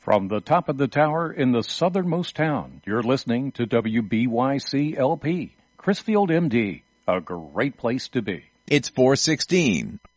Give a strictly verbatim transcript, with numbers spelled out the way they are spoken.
From the top of the tower in the southernmost town, you're listening to W B Y C L P, Chrisfield, M D, a great place to be. It's four sixteen.